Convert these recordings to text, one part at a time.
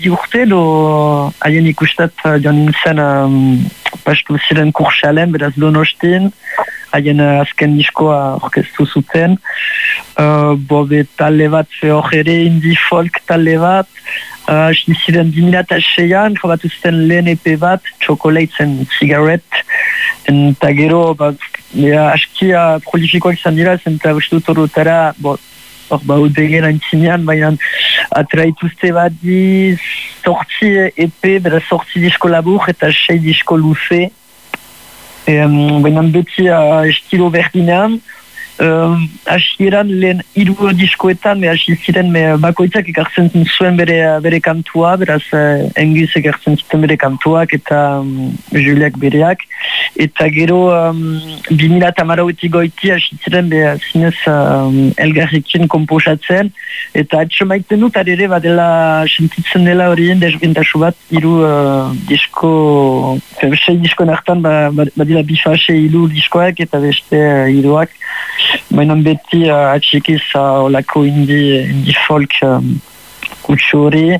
urte, haien ikustat joan nintzen pastu ziren kursalen, beraz Donostin, haien azken diskoa orkestu zuten. Bobe talde bat hor ere indie folk talde bat, hasi ziren 2006an, jabatu zuten lehen EP bat, Chocolate and Cigarette, eta gero, aski prolifikoak izan dira, zenta uste dut horretara, hor udegen antzinean, baina atraituzte bat di sortzi EP, bera sortzi disko labur eta 6 disko luze. Baina beti estilo berdinean, hasieran lehen 3 diskoetan, hasi ziren bakoitzak ekartzen zuen bere kantua, beraz Engiz ekartzen zuten bere kantuak eta Juliak bereak. Eta gero 2018 goiti hasi ziren zinez elgarrekin komposatzen, eta atxo maiten dut arere badela sentitzen dela horien desbentasu bat, 3 disko, 6 disko nartan badila bifase 3 diskoak eta beste 3ak. Baina beti atxikiz olako indie folk kutsu hori.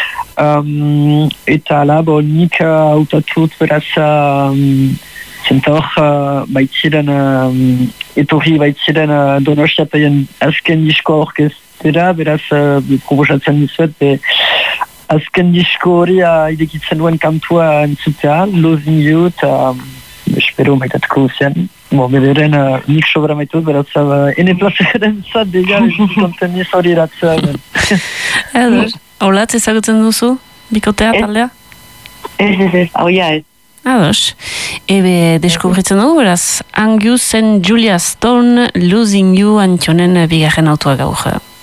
Eta ala, nik autatut beraz zenta hor baitziren etorri baitziren Donostiataien azken disko orkestera, beraz proposatzen dizuet azken disko hori irekitzen duen kantua entzutea, Losing You, eta espero maitatuko zen. Bederen nik sobra maitut, beraz ene plazeren zat dira konten ez hori eratzea. Olatz ezagutzen duzu, bikotea taldea? Ez, hau ja ez. Ados. Ebe, deskubritzen dugu, beraz, Angus and Julia Stone, Losing You, Antionen bigarren autua gaur.